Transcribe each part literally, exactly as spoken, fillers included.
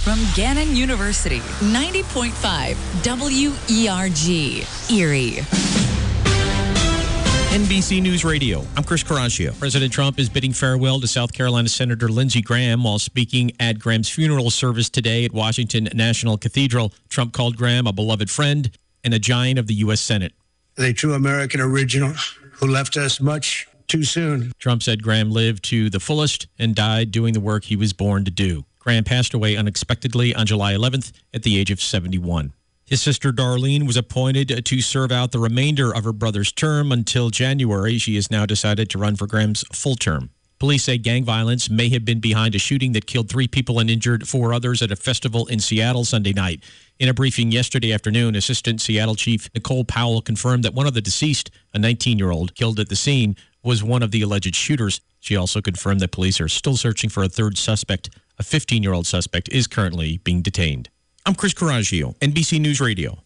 from Gannon University, ninety point five W E R G, Erie. N B C News Radio. I'm Chris Coraggio. President Trump is bidding farewell to South Carolina Senator Lindsey Graham while speaking at Graham's funeral service today at Washington National Cathedral. Trump called Graham a beloved friend and a giant of the U S Senate. The true American original who left us much too soon. Trump said Graham lived to the fullest and died doing the work he was born to do. Graham passed away unexpectedly on July eleventh at the age of seventy-one. His sister Darlene was appointed to serve out the remainder of her brother's term until January. She has now decided to run for Graham's full term. Police say gang violence may have been behind a shooting that killed three people and injured four others at a festival in Seattle Sunday night. In a briefing yesterday afternoon, Assistant Seattle Chief Nicole Powell confirmed that one of the deceased, a nineteen-year-old killed at the scene, was one of the alleged shooters. She also confirmed that police are still searching for a third suspect. A fifteen-year-old suspect is currently being detained. I'm Chris Coraggio, N B C News Radio.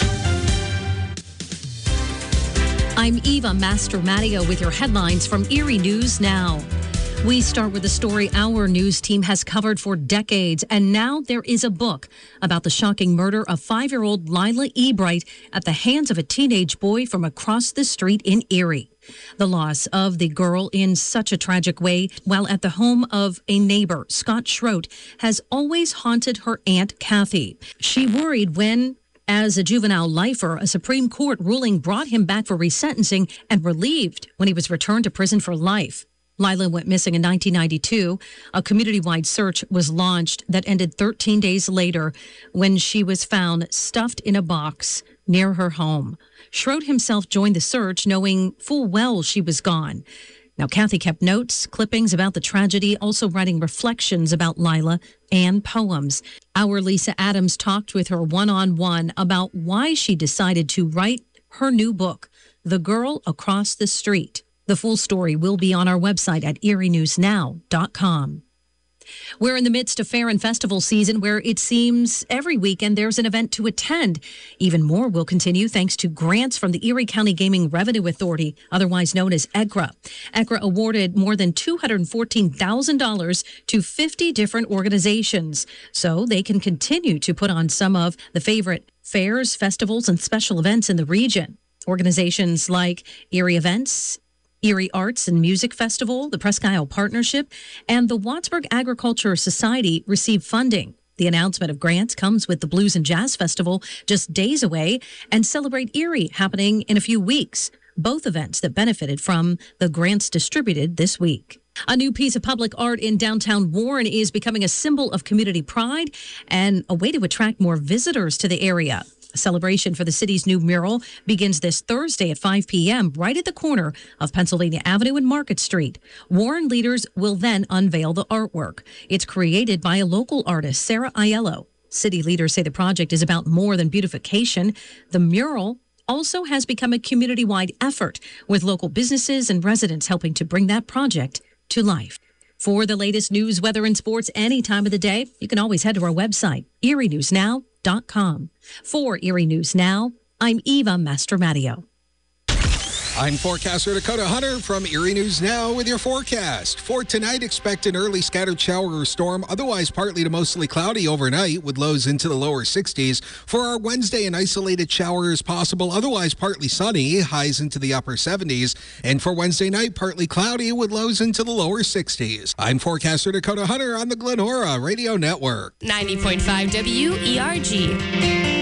I'm Eva Mastromattio with your headlines from Erie News Now. We start with a story our news team has covered for decades, and now there is a book about the shocking murder of five-year-old Lila Ebright at the hands of a teenage boy from across the street in Erie. The loss of the girl in such a tragic way while at the home of a neighbor, Scott Schroet, has always haunted her Aunt Kathy. She worried when, as a juvenile lifer, a Supreme Court ruling brought him back for resentencing, and relieved when he was returned to prison for life. Lila went missing in nineteen ninety-two. A community-wide search was launched that ended thirteen days later when she was found stuffed in a box near her home. Schroet himself joined the search, knowing full well she was gone. Now, Kathy kept notes, clippings about the tragedy, also writing reflections about Lila and poems. Our Lisa Adams talked with her one-on-one about why she decided to write her new book, The Girl Across the Street. The full story will be on our website at erie news now dot com. We're in the midst of fair and festival season where it seems every weekend there's an event to attend. Even more will continue thanks to grants from the Erie County Gaming Revenue Authority, otherwise known as E G R A. E G R A awarded more than two hundred fourteen thousand dollars to fifty different organizations, so they can continue to put on some of the favorite fairs, festivals, and special events in the region. Organizations like Erie Events, Erie Arts and Music Festival, the Presque Isle Partnership, and the Wattsburg Agriculture Society receive funding. The announcement of grants comes with the Blues and Jazz Festival just days away and Celebrate Erie happening in a few weeks, both events that benefited from the grants distributed this week. A new piece of public art in downtown Warren is becoming a symbol of community pride and a way to attract more visitors to the area. A celebration for the city's new mural begins this Thursday at five p.m. right at the corner of Pennsylvania Avenue and Market Street. Warren leaders will then unveil the artwork. It's created by a local artist, Sarah Aiello. City leaders say the project is about more than beautification. The mural also has become a community-wide effort, with local businesses and residents helping to bring that project to life. For the latest news, weather, and sports any time of the day, you can always head to our website, erie news now dot com. For Erie News Now, I'm Eva Mastromattio. I'm forecaster Dakota Hunter from Erie News Now with your forecast. For tonight, expect an early scattered shower or storm, otherwise partly to mostly cloudy overnight with lows into the lower sixties. For our Wednesday, an isolated shower is possible, otherwise partly sunny, highs into the upper seventies. And for Wednesday night, partly cloudy with lows into the lower sixties. I'm forecaster Dakota Hunter on the Glenora Radio Network. ninety point five W E R G.